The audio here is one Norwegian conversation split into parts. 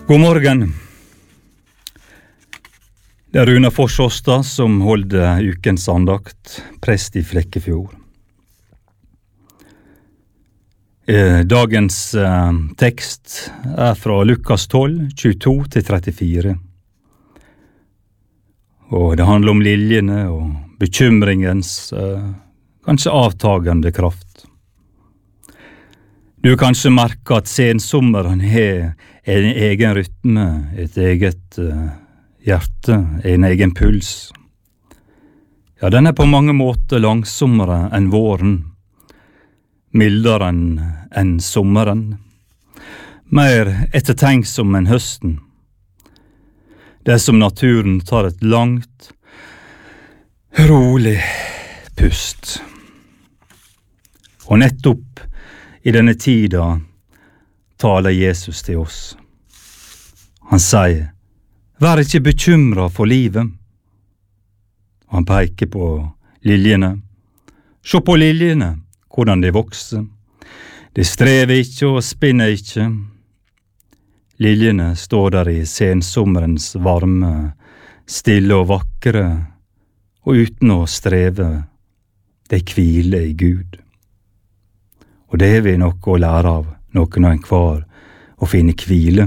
God morgen. Det Runa Forsåstad som holder ukens andakt, prest i Flekkefjord. Dagens tekst fra Lukas 12, 22-34. Og det handler om liljene og bekymringens kanskje avtagende kraft. Du kanskje merker at sensommeren har en egen rytme, et eget hjerte, en egen puls. Ja, den på mange måter langsommere enn våren, mildere enn sommeren, mer ettertenksom enn høsten. Det som naturen tar et langt, rolig pust. Og nettopp i denne tida taler Jesus til oss. Han sier, vær ikke bekymret for livet. Han peker på liljene. Se på liljene, hvordan de vokser. De strever ikke og spinner ikke. Liljene står der i sensommerens varme, stille og vakre, og uten å streve. De hviler i Gud. Og det har vi noe å lære av, noen av enhver, å finne hvile.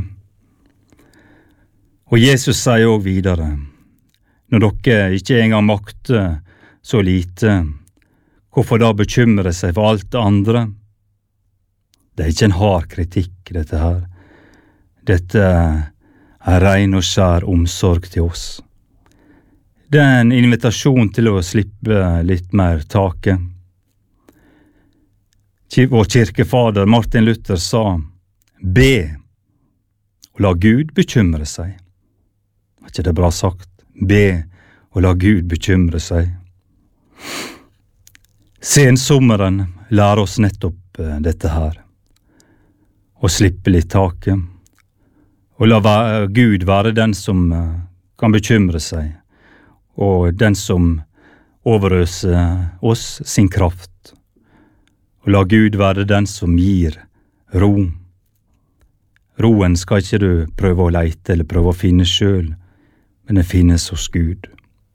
Og Jesus sier også videre, når dere ikke engang makter så lite, hvorfor da bekymre seg for alt det andre? Det ikke en hard kritikk, dette her. Dette ren og skjær omsorg til oss. Det en invitasjon til å slippe litt mer taket. Vår kirkefader Martin Luther sa, be, og la Gud bekymre seg. Var ikke det bra sagt? Be, og la Gud bekymre seg. Sensommeren lærer oss nettopp dette her. Å slippe litt taket. Og la Gud være den som kan bekymre seg, og den som overøser oss sin kraft. Og la Gud være den som gir ro. Roen skal ikke du prøve å leite eller prøve å finne selv, men den finnes hos Gud.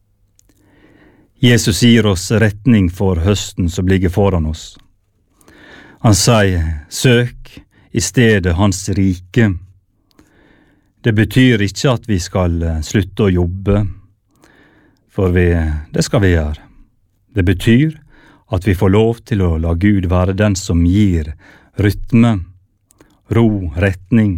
Jesus gir oss retning for høsten som ligger foran oss. Han sier, søk i stedet hans rike. Det betyr ikke at vi skal slutte å jobbe, for det skal vi gjøre. Det betyr at vi får lov til å la Gud være den som gir rytme, ro, retning.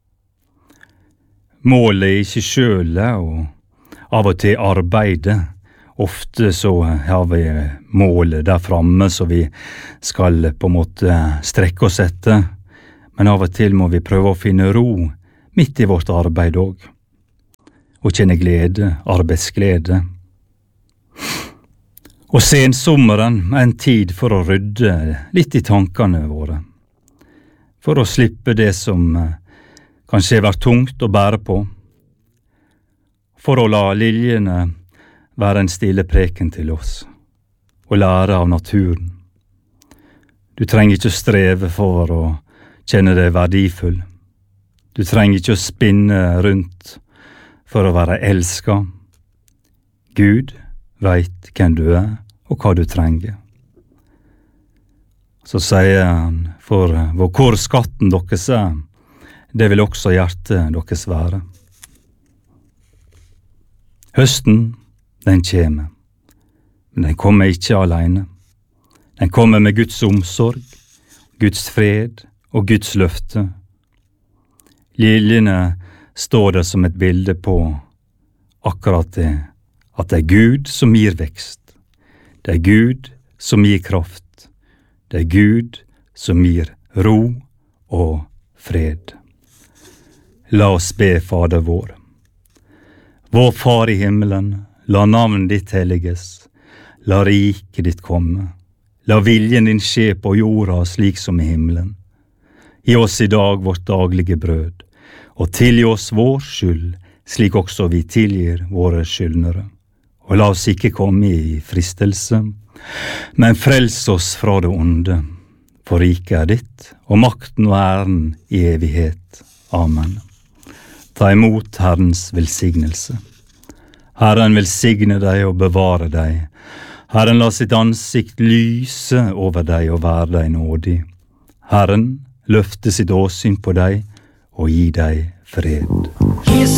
Målet ikke selv, og av og til arbeide. Ofte så har vi målet der framme, så vi skal på en måte strekke oss etter. Men av og til må vi prøve å finne ro midt i vårt arbeid også. Og kjenne glede, arbeidsglede. Og sensommeren en tid for å rydde litt i tankene våre, for å slippe det som kanskje har vært tungt å bære på, for å la liljene være en stille preken til oss, og lære av naturen. Du trenger ikke å streve for å kjenne deg verdifull. Du trenger ikke å spinne rundt for å være elsket. Gud vet hvem du og hva du trenger. Så sier han, for hvor skatten deres det vil også hjertet deres være. Høsten, den kommer, men den kommer ikke alene. Den kommer med Guds omsorg, Guds fred og Guds løfte. Liljene står der som et bilde på akkurat det, at det Gud som gir vekst. Det Gud som gir kraft. Det Gud som gir ro og fred. La oss be, Fader vår. Vår Far i himmelen, la navnet ditt helliges. La riket ditt komme. La viljen din skje på jorda slik som i himmelen. Gi oss i dag vårt daglige brød, og tilgi oss vår skyld, slik også vi tilgir våre skyldnere. Og la oss ikke komme i fristelse, men frels oss fra det onde, for riket ditt, og makten og æren i evighet. Amen. Ta imot Herrens velsignelse. Herren velsigne deg og bevare deg. Herren la sitt ansikt lyse over deg og være deg nådig. Herren løfte sitt åsyn på deg og gi deg fred.